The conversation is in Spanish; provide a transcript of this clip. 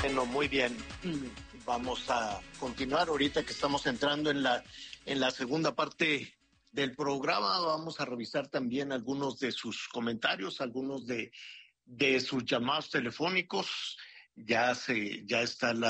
Bueno, muy bien. Vamos a continuar ahorita que estamos entrando en la segunda parte del programa. Vamos a revisar también algunos de sus comentarios, algunos de sus llamados telefónicos. Ya está